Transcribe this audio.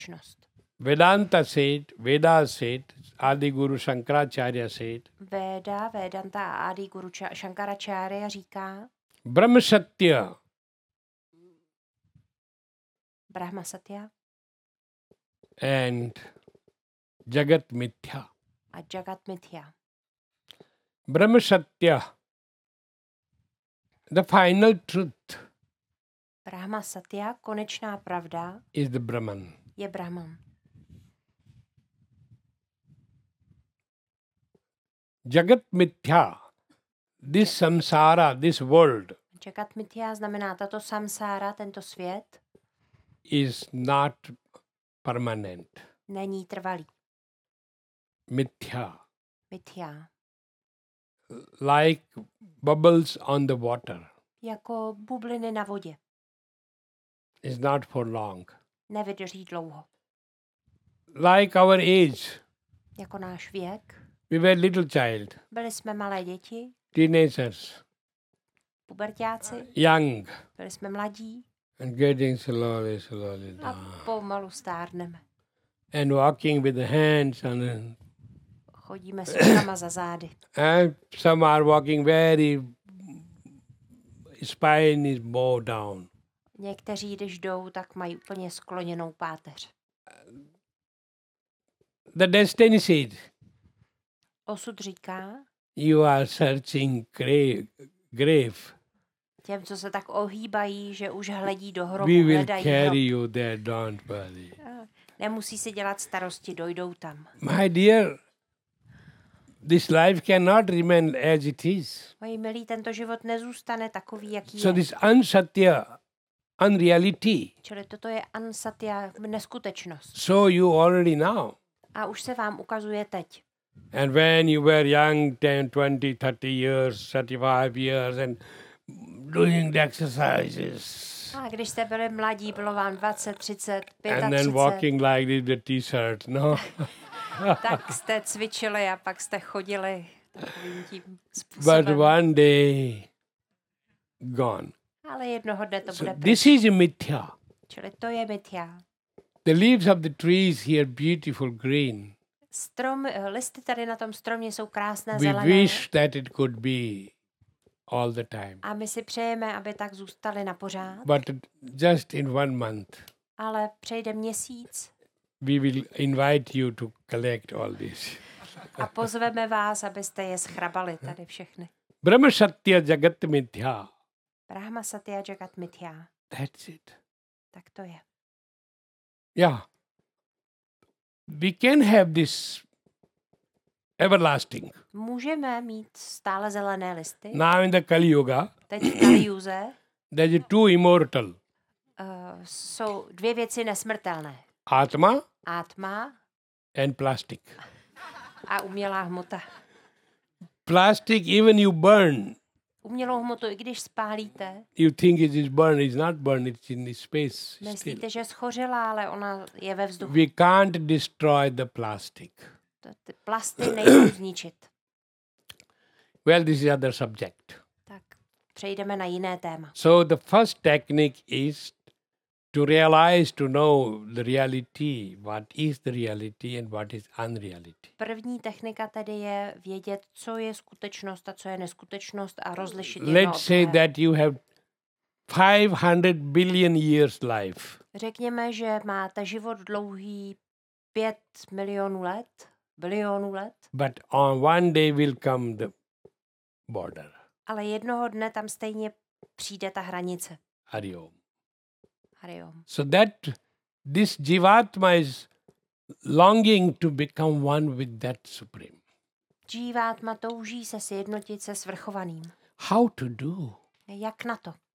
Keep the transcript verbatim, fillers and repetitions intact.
Vedanta said, Veda said, Adi Guru Shankaracharya said, Veda, Vedanta a Adi Guru Shankaracharya říká, Brahma Satya, Brahma Satya and Jagat Mithya. a Jagat Mithya. Brahma Satya, the final truth, Brahma Satya, konečná pravda, is the Brahman. je Brahman. Jagat Mithya, this samsara, this world, Jagat Mithya znamená tato samsára, tento svět, is not permanent. není trvalý. Mithya, Mithya. like bubbles on the water, Jako bubliny na vodě. is not for long. Nevydrží dlouho. Like our age, Jako náš věk. we were little child, Byli jsme malé děti, teenagers, puberťáci, young, byli jsme mladí and getting slowly, slowly a down. pomalu stárneme. And walking with the hands on it. Chodíme s rukama za zády. And some are walking very, spine is bowed down. Někteří, když jdou, tak mají úplně skloněnou páteř. The destiny said, Osud říká you are searching grave, grave. těm, co se tak ohýbají, že už hledí do hrobu, We will hledají carry hrob. you there, don't worry. Nemusí si dělat starosti, dojdou tam. My dear, this life cannot remain as it is. Moji milí, tento život nezůstane takový, jaký So je. this unsatya, unreality, Čili toto je ansatya, neskutečnost. so you already know. A už se vám ukazuje teď. And when you were young, ten, twenty, thirty years, thirty-five years, and doing the exercises, A když jste byli mladí, bylo vám dvacet, třicet, and then třicet pět, walking like this with the t-shirt, no? tak jste cvičili a pak jste chodili takovým tím But způsobem. one day, gone. Ale jednoho dne to bude So pryč. this is a mithya. Čili to je mithya. The leaves of the trees here beautiful green. Strom, listy tady na tom stromě jsou krásné We zelené. wish that it could be all the time. A my si přejeme, aby tak zůstaly na pořád. But just in one month, Ale přejde měsíc we will invite you to collect all this. a pozveme vás, abyste je schrabali tady všechny. Brahma Satya Jagat Mithya. Brahma Satya Jagat Mithya. That's it. Tak to je. Yeah. We can have this everlasting. Můžeme mít stále zelené listy. Now in the Kali Yuga, Teď v Kalijuze there is two immortal. uh, jsou dvě věci nesmrtelné. Atma Atma and plastic. a umělá hmota. Plastic, even you burn, Umělou hmotu, i když spálíte, you think it is burned. It's not burned. It's in the space still. myslíte, že schořela, ale ona je ve vzduchu. We can't destroy the plastic. To- Ty plasty nejsou zničit. Well, this is other subject. Tak přejdeme na jiné téma. So the first technique is to realize, to know the reality, what is the reality and what is unreality. První technika tedy je vědět, co je skutečnost a co je neskutečnost a rozlišit jedno Let's od say druhého. that you have five hundred billion years life. Řekněme, že máte život dlouhý pět milionů let, bilionů let, But on one day will come the border. ale jednoho dne tam stejně přijde ta hranice. Hari Om. Hariom. So that this Jivatma is longing to become one with that Supreme. Džívátma touží se sjednotit se svrchovaným. How to do? Jak na to?